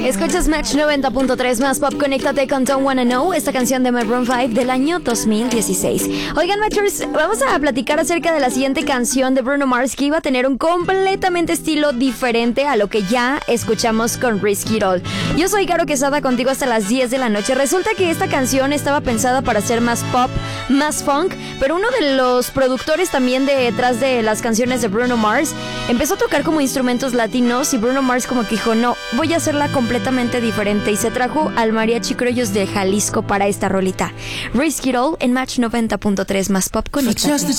Escuchas Match 90.3 más pop. Conéctate con Don't Wanna Know, esta canción de Maroon 5 del año 2016. Oigan, Matchers, vamos a platicar acerca de la siguiente canción de Bruno Mars, que iba a tener un completamente estilo diferente a lo que ya escuchamos con Risk It All. Yo soy Caro Quesada, contigo hasta las 10 de la noche. Resulta que esta canción estaba pensada para ser más pop, más funk, pero uno de los productores también detrás de las canciones de Bruno Mars empezó a tocar como instrumentos latinos, y Bruno Mars como que dijo, no, voy a hacerla completamente diferente, y se trajo al Mariachi Criollos de Jalisco para esta rolita. Risk It All en Match 90.3 más pop. Conéctate.